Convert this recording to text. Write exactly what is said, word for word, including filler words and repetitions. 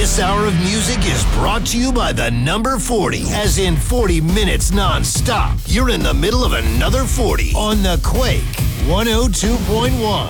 This hour of music is brought to you by the number forty, as in forty minutes non-stop. You're in the middle of another forty on the Quake one oh two point one.